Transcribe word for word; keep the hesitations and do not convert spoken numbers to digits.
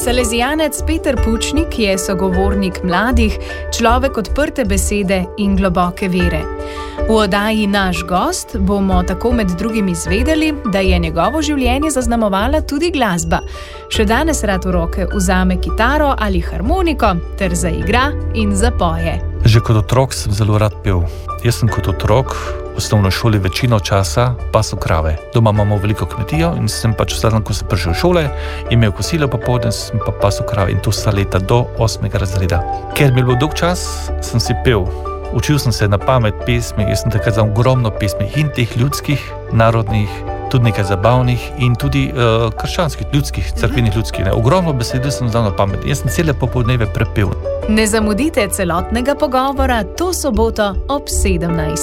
Salezijanec Peter Pučnik je sogovornik mladih, človek odprte besede in globoke vere. V oddaji Naš gost bomo tako med drugim izvedeli, da je njegovo življenje zaznamovala tudi glasba. Še danes rad v roke vzame kitaro ali harmoniko ter zaigra in zapoje. Že kot otrok sem zelo rad pel. Jaz sem kot otrok v osnovni šoli večino časa pasel krave. Doma imamo veliko kmetijo in sem pač vsak dan, ko sem prišel v šole, imel kosilo popoldne, sem pa pasel krave in to sta leta do osmega razreda. Ker mi je bilo dolg čas, sem si pel. Učil sem se na pamet pesmi, jaz sem takrat za ogromno pesmi in teh ljudskih, narodnih, tudi nekaj zabavnih in tudi uh, krščanskih, ljudskih, cerkvenih ljudskih. Ne. Ogromno besedil sem znal na pamet. Jaz sem cele popoldneve prepel. Ne zamudite celotnega pogovora to soboto ob sedemnajstih.